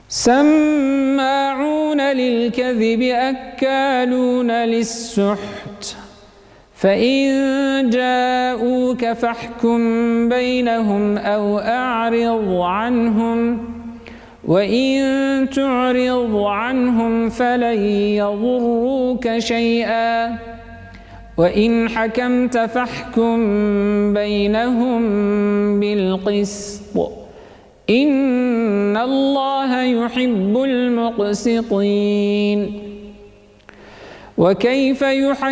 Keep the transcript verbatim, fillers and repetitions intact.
سماعون للكذب أكالون للسحت فإن جاءوك فاحكم بينهم أو أعرض عنهم وإن تعرض عنهم فلن يضروك شيئا وإن حكمت فاحكم بينهم بالقسط إن الله يحب المقسطين. وكيف يحكم